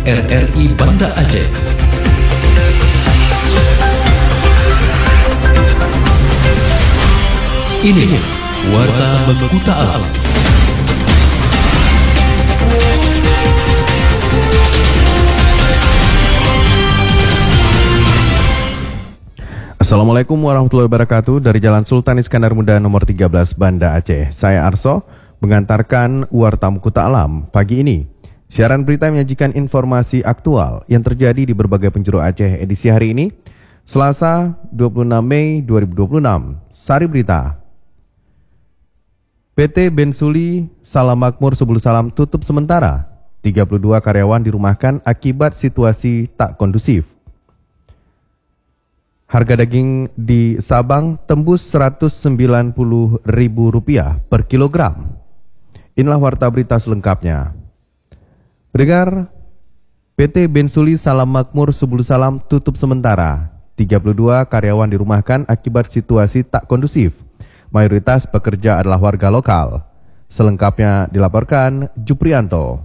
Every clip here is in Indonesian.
RRI Banda Aceh. Ini Warta Bekuta Alam. Assalamualaikum warahmatullahi wabarakatuh. Dari Jalan Sultan Iskandar Muda nomor 13 Banda Aceh, saya Arso mengantarkan Warta Bekuta Alam pagi ini. Siaran berita menyajikan informasi aktual yang terjadi di berbagai penjuru Aceh edisi hari ini, Selasa 26 Mei 2026. Sari berita. PT Bensuli Salam Makmur Subul Salam tutup sementara. 32 karyawan dirumahkan akibat situasi tak kondusif. Harga daging di Sabang tembus Rp190.000 per kilogram. Inilah warta berita selengkapnya. Pendengar, PT Bensuli Salam Makmur Subul Salam tutup sementara. 32 karyawan dirumahkan akibat situasi tak kondusif. Mayoritas pekerja adalah warga lokal. Selengkapnya dilaporkan Juprianto.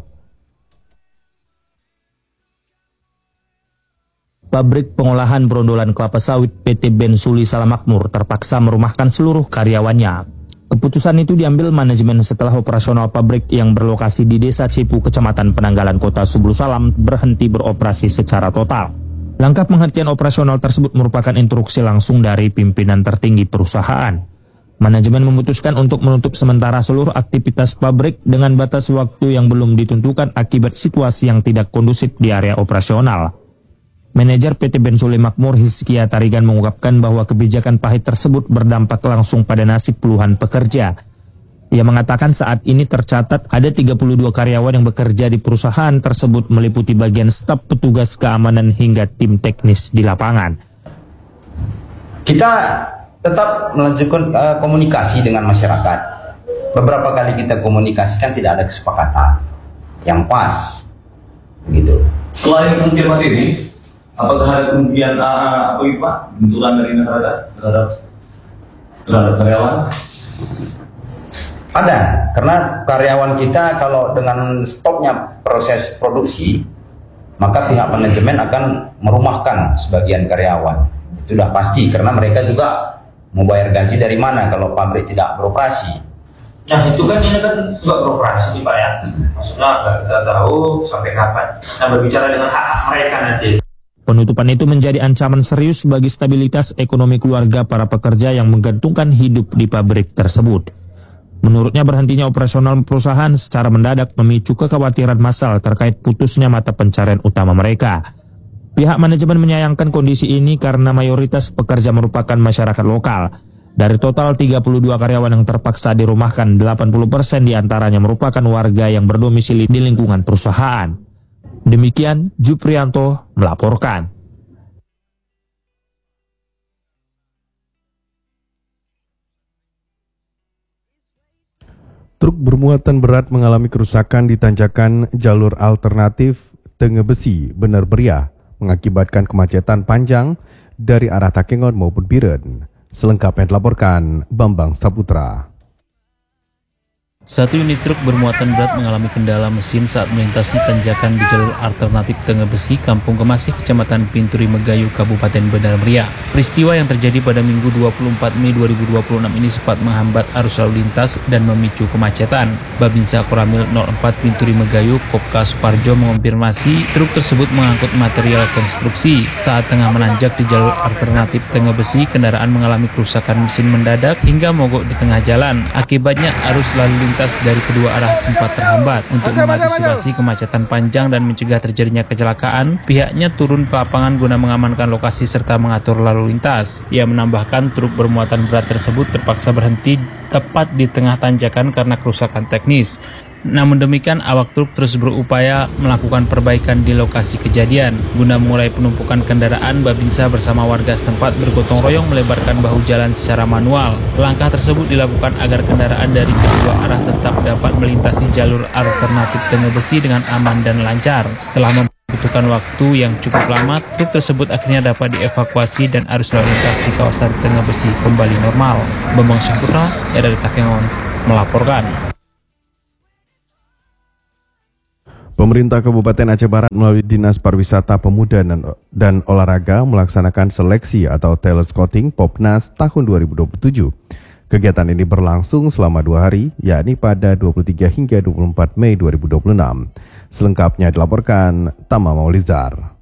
Pabrik pengolahan brondolan kelapa sawit PT Bensuli Salam Makmur terpaksa merumahkan seluruh karyawannya. Keputusan itu diambil manajemen setelah operasional pabrik yang berlokasi di Desa Cepu, Kecamatan Penanggalan, Kota Subul Salam berhenti beroperasi secara total. Langkah penghentian operasional tersebut merupakan instruksi langsung dari pimpinan tertinggi perusahaan. Manajemen memutuskan untuk menutup sementara seluruh aktivitas pabrik dengan batas waktu yang belum ditentukan akibat situasi yang tidak kondusif di area operasional. Manajer PT Bensuli Makmur Hizkia Tarigan mengungkapkan bahwa kebijakan pahit tersebut berdampak langsung pada nasib puluhan pekerja. Ia mengatakan saat ini tercatat ada 32 karyawan yang bekerja di perusahaan tersebut meliputi bagian staf, petugas keamanan hingga tim teknis di lapangan. Kita tetap melanjutkan komunikasi dengan masyarakat. Beberapa kali kita komunikasikan tidak ada kesepakatan yang pas, begitu. Selain penghentian materi, apakah ada kemudian benturan dari masyarakat terhadap karyawan? Ada, karena karyawan kita kalau dengan stopnya proses produksi, maka pihak manajemen akan merumahkan sebagian karyawan. Itu sudah pasti, karena mereka juga mau bayar gaji dari mana kalau pabrik tidak beroperasi. Nah itu kan ini kan nggak beroperasi Pak ya, maksudnya nggak kita tahu sampai kapan. Nah berbicara dengan hak-hak mereka nanti. Penutupan itu menjadi ancaman serius bagi stabilitas ekonomi keluarga para pekerja yang menggantungkan hidup di pabrik tersebut. Menurutnya berhentinya operasional perusahaan secara mendadak memicu kekhawatiran massal terkait putusnya mata pencarian utama mereka. Pihak manajemen menyayangkan kondisi ini karena mayoritas pekerja merupakan masyarakat lokal. Dari total 32 karyawan yang terpaksa dirumahkan, 80% diantaranya merupakan warga yang berdomisili di lingkungan perusahaan. Demikian Juprianto melaporkan. Truk bermuatan berat mengalami kerusakan di tanjakan jalur alternatif Tengebesi, Bener Meriah, mengakibatkan kemacetan panjang dari arah Takengon maupun Biren. Selengkapnya dilaporkan Bambang Saputra. Satu unit truk bermuatan berat mengalami kendala mesin saat melintasi tanjakan di jalur alternatif Tengebesi, Kampung Kemasih, Kecamatan Pinturi Megayu, Kabupaten Bener Meriah. Peristiwa yang terjadi pada Minggu 24 Mei 2026 ini sempat menghambat arus lalu lintas dan memicu kemacetan. Babinsa Koramil 04 Pinturi Megayu, Kopka Suparjo mengonfirmasi truk tersebut mengangkut material konstruksi. Saat tengah menanjak di jalur alternatif Tengebesi, kendaraan mengalami kerusakan mesin mendadak hingga mogok di tengah jalan. Akibatnya arus lalu lintas dari kedua arah sempat terhambat. Untuk mengantisipasi kemacetan panjang dan mencegah terjadinya kecelakaan, pihaknya turun ke lapangan guna mengamankan lokasi serta mengatur lalu lintas. Ia menambahkan truk bermuatan berat tersebut terpaksa berhenti tepat di tengah tanjakan karena kerusakan teknis. Namun demikian, awak truk terus berupaya melakukan perbaikan di lokasi kejadian. Guna mengurai penumpukan kendaraan, Babinsa bersama warga setempat bergotong royong melebarkan bahu jalan secara manual. Langkah tersebut dilakukan agar kendaraan dari kedua arah tetap dapat melintasi jalur alternatif Tengebesi dengan aman dan lancar. Setelah membutuhkan waktu yang cukup lama, truk tersebut akhirnya dapat dievakuasi dan arus lalu lintas di kawasan Tengebesi kembali normal. Bambang Saputra, dari Takengon, melaporkan. Pemerintah Kabupaten Aceh Barat melalui Dinas Pariwisata Pemuda dan Olahraga melaksanakan seleksi atau talent scouting Popnas tahun 2027. Kegiatan ini berlangsung selama 2 hari, yakni pada 23 hingga 24 Mei 2026. Selengkapnya dilaporkan Tama Maulizar.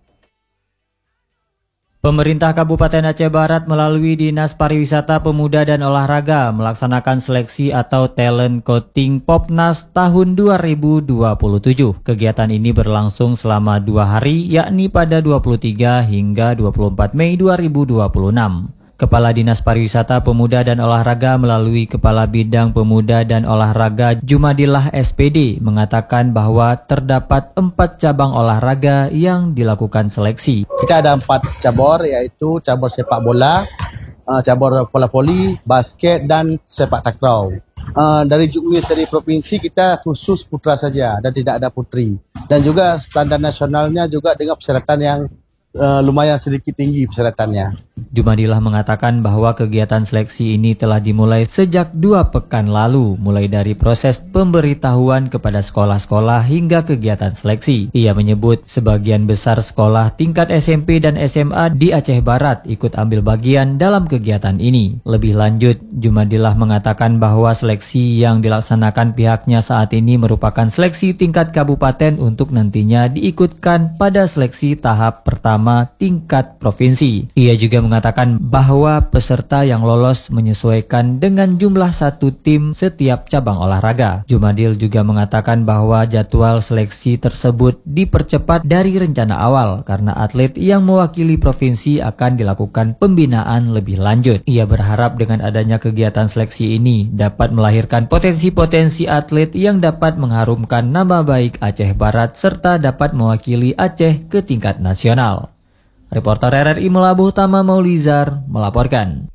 Pemerintah Kabupaten Aceh Barat melalui Dinas Pariwisata Pemuda dan Olahraga melaksanakan seleksi atau talent scouting Popnas tahun 2027. Kegiatan ini berlangsung selama 2 hari, yakni pada 23 hingga 24 Mei 2026. Kepala Dinas Pariwisata Pemuda dan Olahraga melalui Kepala Bidang Pemuda dan Olahraga Jumadillah SPD mengatakan bahwa terdapat 4 cabang olahraga yang dilakukan seleksi. Kita ada 4 cabur, yaitu cabur sepak bola, cabur bola voli, basket dan sepak takraw. Dari juknis dari provinsi kita khusus putra saja dan tidak ada putri. Dan juga standar nasionalnya juga dengan persyaratan yang lumayan sedikit tinggi persyaratannya. Jumadillah mengatakan bahwa kegiatan seleksi ini telah dimulai sejak 2 pekan lalu, mulai dari proses pemberitahuan kepada sekolah-sekolah hingga kegiatan seleksi. Ia menyebut sebagian besar sekolah tingkat SMP dan SMA di Aceh Barat ikut ambil bagian dalam kegiatan ini. Lebih lanjut, Jumadillah mengatakan bahwa seleksi yang dilaksanakan pihaknya saat ini merupakan seleksi tingkat kabupaten untuk nantinya diikutkan pada seleksi tahap pertama tingkat provinsi. Ia juga mengatakan bahwa peserta yang lolos menyesuaikan dengan jumlah 1 tim setiap cabang olahraga. Jumadil juga mengatakan bahwa jadwal seleksi tersebut dipercepat dari rencana awal karena atlet yang mewakili provinsi akan dilakukan pembinaan lebih lanjut. Ia berharap dengan adanya kegiatan seleksi ini dapat melahirkan potensi-potensi atlet yang dapat mengharumkan nama baik Aceh Barat serta dapat mewakili Aceh ke tingkat nasional. Reporter RRI Melabuh Tama Maulizar melaporkan.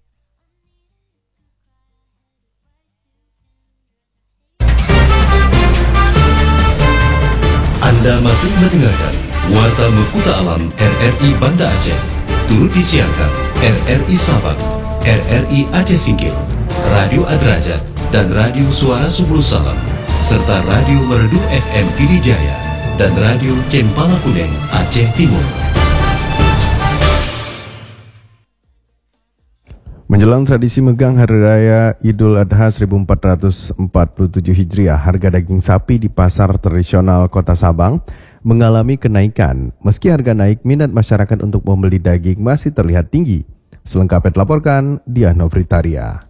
Anda masih mendengarkan Warta Mekuta Alam RRI Banda Aceh. Turut disiarkan RRI Sabang, RRI Aceh Singkil, Radio Adrajat, dan Radio Suara Subul Salam, serta Radio Merdu FM Pidijaya dan Radio Cempala Kuning Aceh Timur. Menjelang tradisi megang Hari Raya Idul Adha 1447 Hijriah, harga daging sapi di pasar tradisional Kota Sabang mengalami kenaikan. Meski harga naik, minat masyarakat untuk membeli daging masih terlihat tinggi. Selengkapnya dilaporkan Diah Novritaria.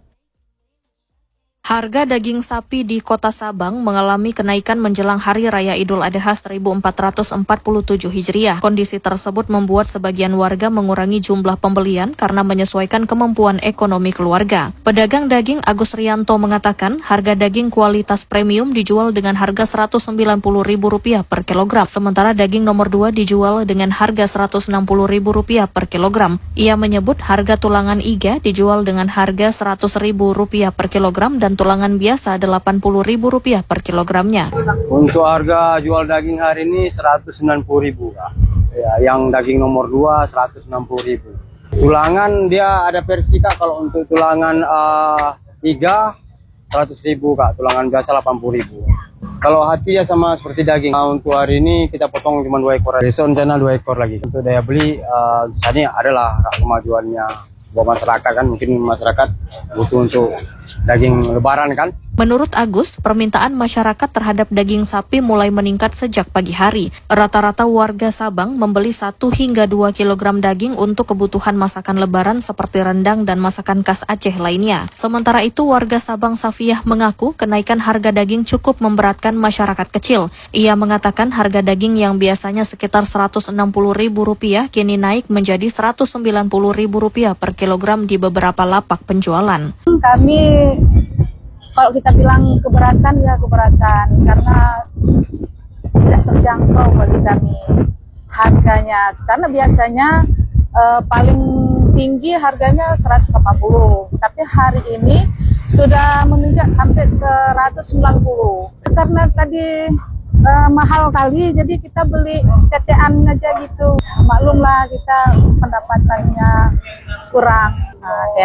Harga daging sapi di Kota Sabang mengalami kenaikan menjelang Hari Raya Idul Adha 1447 Hijriah. Kondisi tersebut membuat sebagian warga mengurangi jumlah pembelian karena menyesuaikan kemampuan ekonomi keluarga. Pedagang daging Agus Rianto mengatakan harga daging kualitas premium dijual dengan harga Rp190.000 per kilogram, sementara daging nomor 2 dijual dengan harga Rp160.000 per kilogram. Ia menyebut harga tulangan iga dijual dengan harga Rp100.000 per kilogram dan tulangan biasa Rp80.000 per kilogramnya. Untuk harga jual daging hari ini Rp190.000. Ya, yang daging nomor 2 Rp160.000. Tulangan dia ada versi Kak, kalau untuk tulangan iga Rp100.000 Kak, tulangan biasa Rp80.000. Kalau hati ya sama seperti daging. Untuk hari ini kita potong cuma 2 ekor. Besok rencana 2 ekor lagi. Untuk daya beli ini adalah kemajuannya buat masyarakat kan, mungkin masyarakat butuh untuk daging lebaran kan. Menurut Agus, permintaan masyarakat terhadap daging sapi mulai meningkat sejak pagi hari. Rata-rata warga Sabang membeli 1 hingga 2 kilogram daging untuk kebutuhan masakan lebaran seperti rendang dan masakan khas Aceh lainnya. Sementara itu, warga Sabang Safiyah mengaku kenaikan harga daging cukup memberatkan masyarakat kecil. Ia mengatakan harga daging yang biasanya sekitar Rp160.000 kini naik menjadi Rp190.000 per kilogram di beberapa lapak penjualan. Kami kalau kita bilang keberatan ya keberatan karena tidak terjangkau bagi kami harganya. Karena biasanya paling tinggi harganya 140, tapi hari ini sudah menunjak sampai 190. Karena tadi mahal kali, jadi kita beli tetean aja gitu. Maklumlah kita pendapatannya kurang. Ya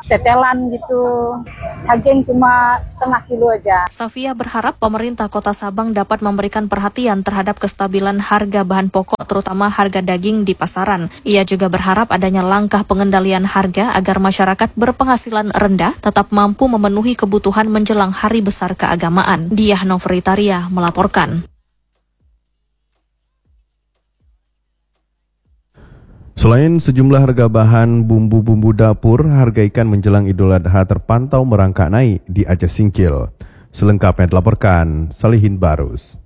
tetelan gitu. Daging cuma setengah kilo aja. Safia berharap pemerintah Kota Sabang dapat memberikan perhatian terhadap kestabilan harga bahan pokok, terutama harga daging di pasaran. Ia juga berharap adanya langkah pengendalian harga agar masyarakat berpenghasilan rendah tetap mampu memenuhi kebutuhan menjelang hari besar keagamaan. Diah Novritaria melaporkan. Selain sejumlah harga bahan bumbu-bumbu dapur, harga ikan menjelang Idul Adha terpantau merangkak naik di Aceh Singkil. Selengkapnya dilaporkan Salihin Barus.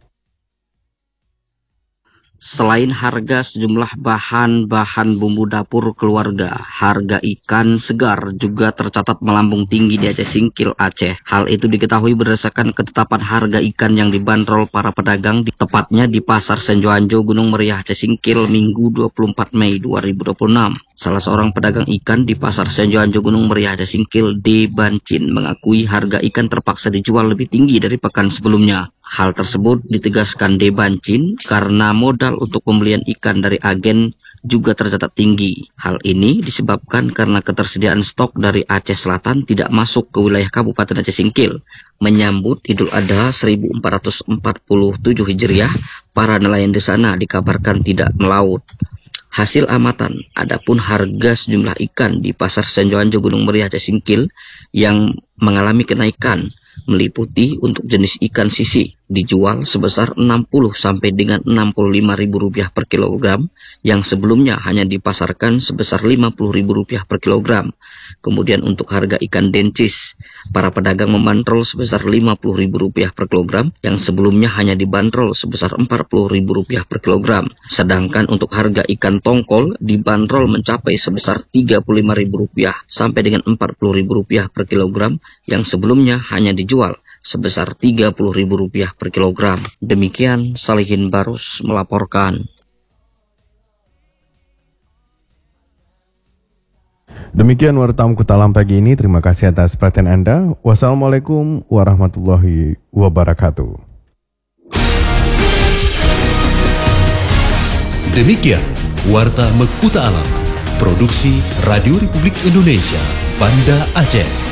Selain harga sejumlah bahan bumbu dapur keluarga, harga ikan segar juga tercatat melambung tinggi di Aceh Singkil, Aceh. Hal itu diketahui berdasarkan ketetapan harga ikan yang dibanderol para pedagang tepatnya di Pasar Senjoanjo, Gunung Meriah, Aceh Singkil, Minggu 24 Mei 2026. Salah seorang pedagang ikan di Pasar Senjoanjo, Gunung Meriah, Aceh Singkil, D. Bancin, mengakui harga ikan terpaksa dijual lebih tinggi dari pekan sebelumnya. Hal tersebut ditegaskan D. Bancin karena modal untuk pembelian ikan dari agen juga tercatat tinggi. Hal ini disebabkan karena ketersediaan stok dari Aceh Selatan tidak masuk ke wilayah Kabupaten Aceh Singkil. Menyambut Idul Adha 1447 Hijriah, para nelayan di sana dikabarkan tidak melaut. Hasil amatan, adapun harga sejumlah ikan di Pasar Senjoanjo, Gunung Meriah, Aceh Singkil yang mengalami kenaikan meliputi untuk jenis ikan sisi dijual sebesar 60 sampai dengan 65 ribu rupiah per kilogram yang sebelumnya hanya dipasarkan sebesar 50 ribu rupiah per kilogram. Kemudian untuk harga ikan dencis, para pedagang membandrol sebesar 50 ribu rupiah per kilogram yang sebelumnya hanya dibanderol sebesar 40 ribu rupiah per kilogram. Sedangkan untuk harga ikan tongkol dibanderol mencapai sebesar 35 ribu rupiah sampai dengan 40 ribu rupiah per kilogram yang sebelumnya hanya dijual sebesar 30 ribu rupiah per kilogram. Demikian Salihin Barus melaporkan. Demikian Warta Kutalam pagi ini. Terima kasih atas perhatian Anda. Wassalamualaikum warahmatullahi wabarakatuh. Demikian Warta Mekuta Alam, produksi Radio Republik Indonesia, Banda Aceh.